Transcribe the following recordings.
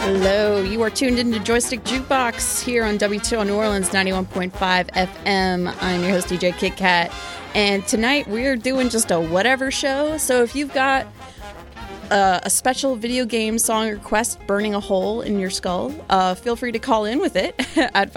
Hello, you are tuned into Joystick Jukebox here on W2 New Orleans 91.5 FM. I'm your host, DJ Kit Kat, and tonight we're doing just a whatever show. So if you've got a special video game song request burning a hole in your skull, feel free to call in with it at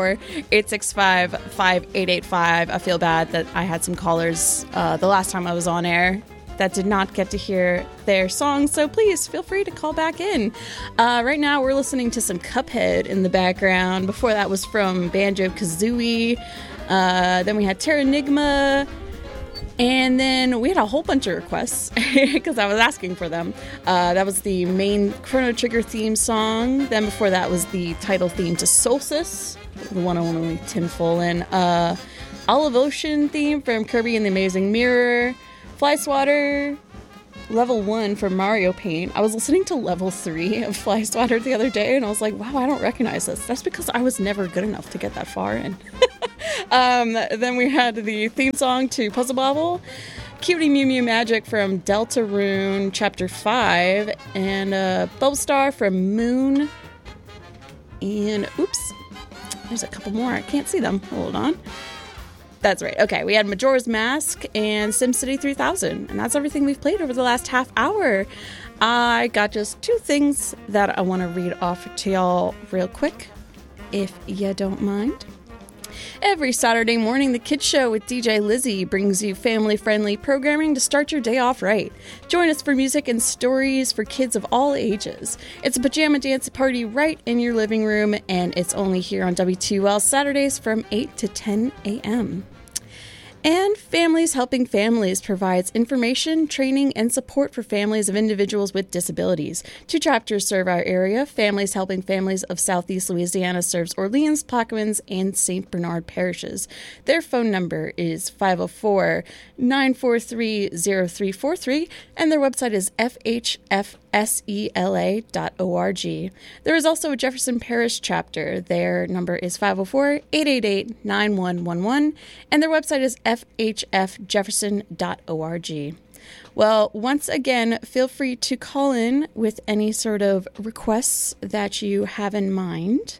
504-865-5885. I feel bad that I had some callers the last time I was on air that did not get to hear their song, so please feel free to call back in. Right now we're listening to some Cuphead in the background. Before that was from Banjo-Kazooie. Then we had Terranigma. And then we had a whole bunch of requests because I was asking for them. That was the main Chrono Trigger theme song. Then before that was the title theme to Solstice, the one and only Tim Follin. Olive Ocean theme from Kirby and the Amazing Mirror. Fly Swatter, level 1 from Mario Paint. I was listening to level 3 of Fly Swatter the other day, and I was like, wow, I don't recognize this. That's because I was never good enough to get that far in. Then we had the theme song to Puzzle Bobble, Cutie Mew Mew Magic from Deltarune Chapter 5, and Bulbstar from Moon. And, oops, there's a couple more. I can't see them. Hold on. That's right. Okay, we had Majora's Mask and SimCity 3000, and that's everything we've played over the last half hour. I got just two things that I want to read off to y'all real quick, if you don't mind. Every Saturday morning, The Kids Show with DJ Lizzie brings you family-friendly programming to start your day off right. Join us for music and stories for kids of all ages. It's a pajama dance party right in your living room, and it's only here on W2L Saturdays from 8 to 10 a.m. And Families Helping Families provides information, training, and support for families of individuals with disabilities. 2 chapters serve our area. Families Helping Families of Southeast Louisiana serves Orleans, Plaquemines, and St. Bernard parishes. Their phone number is 504-943-0343, and their website is fhfsela.org. There is also a Jefferson Parish chapter. Their number is 504-888-9111, and their website is fhfjefferson.org. Well, once again, feel free to call in with any sort of requests that you have in mind.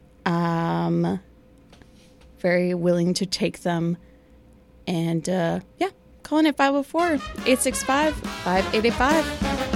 Very willing to take them. And, call in at 504-865-5885.